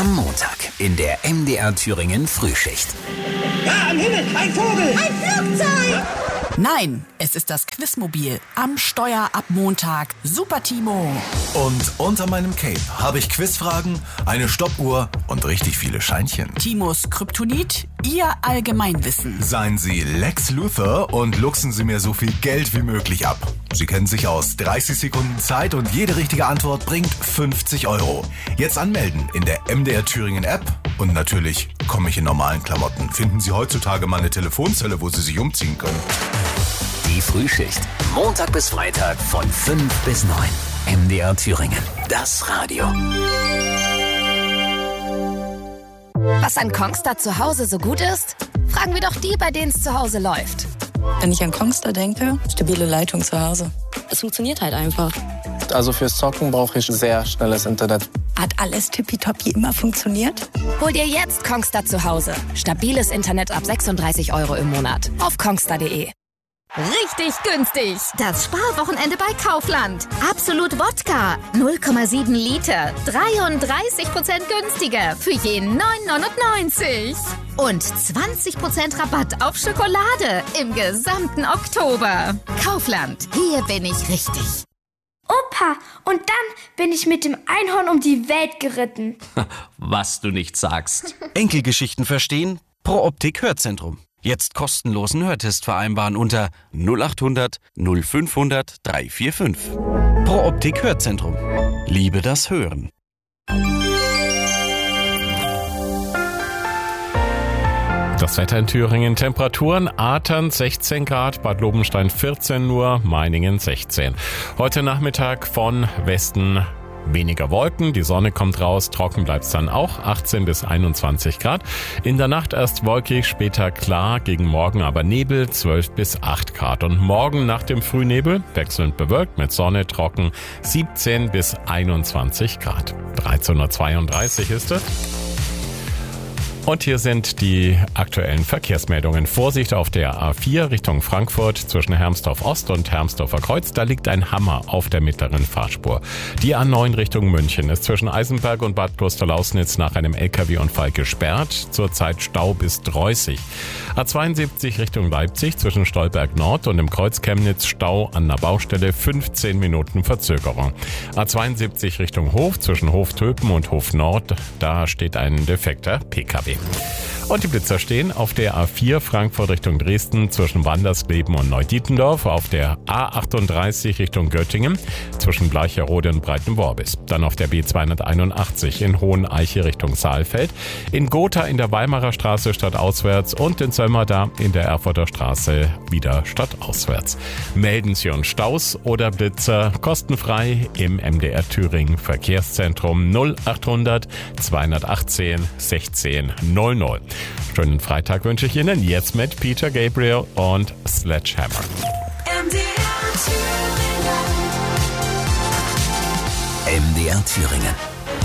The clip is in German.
Am Montag in der MDR Thüringen Frühschicht. Ja, am Himmel, ein Vogel! Ein Flugzeug! Nein, es ist das Quizmobil am Steuer ab Montag. Super Timo. Und unter meinem Cape habe ich Quizfragen, eine Stoppuhr und richtig viele Scheinchen. Timos Kryptonit, Ihr Allgemeinwissen. Seien Sie Lex Luthor und luchsen Sie mir so viel Geld wie möglich ab. Sie kennen sich aus. 30 Sekunden Zeit und jede richtige Antwort bringt 50 €. Jetzt anmelden in der MDR Thüringen App. Und natürlich komme ich in normalen Klamotten. Finden Sie heutzutage mal eine Telefonzelle, wo Sie sich umziehen können. Die Frühschicht. Montag bis Freitag von 5 bis 9. MDR Thüringen. Das Radio. Was an Kongstar zu Hause so gut ist? Fragen wir doch die, bei denen es zu Hause läuft. Wenn ich an Kongstar denke, stabile Leitung zu Hause. Es funktioniert halt einfach. Also fürs Zocken brauche ich sehr schnelles Internet. Hat alles tippitoppi immer funktioniert? Hol dir jetzt Kongstar zu Hause. Stabiles Internet ab 36 € im Monat. Auf kongstar.de. Richtig günstig. Das Sparwochenende bei Kaufland. Absolut Wodka. 0,7 Liter. 33% günstiger. Für jeden 9,99. Und 20% Rabatt auf Schokolade im gesamten Oktober. Kaufland. Hier bin ich richtig. Opa, und dann bin ich mit dem Einhorn um die Welt geritten. Was du nicht sagst. Enkelgeschichten verstehen? Pro Optik Hörzentrum. Jetzt kostenlosen Hörtest vereinbaren unter 0800 0500 345. Pro Optik Hörzentrum. Liebe das Hören. Das Wetter in Thüringen, Temperaturen, Atern 16 Grad, Bad Lobenstein 14 nur, Meiningen 16. Heute Nachmittag von Westen weniger Wolken, die Sonne kommt raus, trocken bleibt es dann auch, 18 bis 21 Grad. In der Nacht erst wolkig, später klar, gegen Morgen aber Nebel, 12 bis 8 Grad. Und morgen nach dem Frühnebel wechselnd bewölkt mit Sonne, trocken, 17 bis 21 Grad. 13:32 ist es. Und hier sind die aktuellen Verkehrsmeldungen. Vorsicht auf der A4 Richtung Frankfurt zwischen Hermsdorf Ost und Hermsdorfer Kreuz. Da liegt ein Hammer auf der mittleren Fahrspur. Die A9 Richtung München ist zwischen Eisenberg und Bad Klosterlausnitz nach einem LKW-Unfall gesperrt. Zurzeit Stau bis Dreußig. A72 Richtung Leipzig zwischen Stolberg Nord und dem Kreuz Chemnitz Stau an der Baustelle, 15 Minuten Verzögerung. A72 Richtung Hof zwischen Hof-Töpen und Hof Nord. Da steht ein defekter PKW. Und die Blitzer stehen auf der A4 Frankfurt Richtung Dresden zwischen Wandersgleben und Neudietendorf, auf der A38 Richtung Göttingen zwischen Bleicherode und Breitenworbis. Dann auf der B281 in Hoheneiche Richtung Saalfeld, in Gotha in der Weimarer Straße stadtauswärts und in Söllmer in der Erfurter Straße wieder stadtauswärts. Melden Sie uns Staus oder Blitzer kostenfrei im MDR Thüringen Verkehrszentrum 0800 218 16 00. Schönen Freitag wünsche ich Ihnen jetzt mit Peter Gabriel und Sledgehammer. MDR Thüringen.